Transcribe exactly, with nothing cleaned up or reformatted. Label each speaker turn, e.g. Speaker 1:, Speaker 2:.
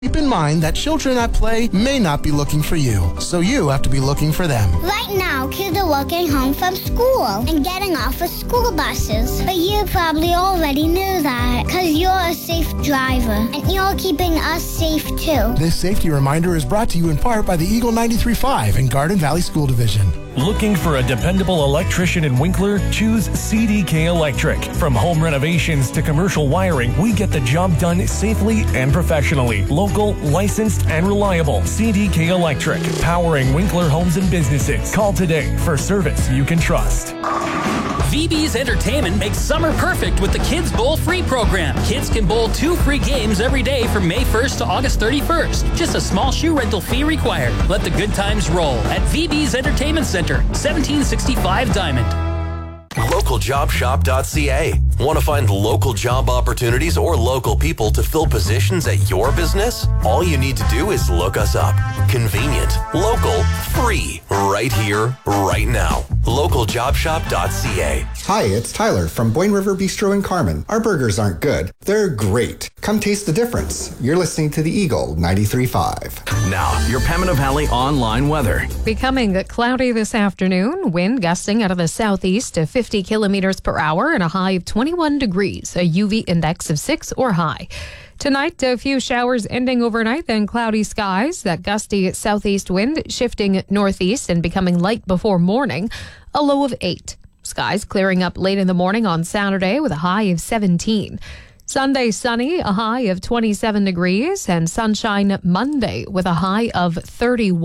Speaker 1: Keep in mind that children at play may not be looking for you, so you have to be looking for them.
Speaker 2: Right now, kids are walking home from school and getting off of school buses. But you probably already knew that, because you're a safe driver, and you're keeping us safe too.
Speaker 1: This safety reminder is brought to you in part by the Eagle ninety-three point five and Garden Valley School Division.
Speaker 3: Looking for a dependable electrician in Winkler? Choose C D K Electric. From home renovations to commercial wiring, we get the job done safely and professionally. Local, licensed, and reliable. C D K Electric, powering Winkler homes and businesses. Call today for service you can trust.
Speaker 4: V B's Entertainment makes summer perfect with the Kids Bowl free program. Kids can bowl two free games every day from May first to August thirty-first. Just a small shoe rental fee required. Let the good times roll at V B's Entertainment Center, seventeen sixty-five Diamond.
Speaker 5: local job shop dot c a. Want to find local job opportunities or local people to fill positions at your business? All you need to do is look us up. Convenient, local, free, right here, right now. local job shop dot c a.
Speaker 6: Hi, it's Tyler from Boyne River Bistro in Carmen. Our burgers aren't good. They're great. Come taste the difference. You're listening to the Eagle ninety-three point five.
Speaker 7: Now, your Pembina Valley online weather.
Speaker 8: Becoming cloudy this afternoon. Wind gusting out of the southeast to fifty kilometers per hour and a high of twenty-one degrees. A U V index of six or high. Tonight, a few showers ending overnight, then cloudy skies. That gusty southeast wind shifting northeast and becoming light before morning. A low of eight. Skies clearing up late in the morning on Saturday with a high of seventeen. Sunday sunny, a high of twenty-seven degrees, and sunshine Monday with a high of thirty-one.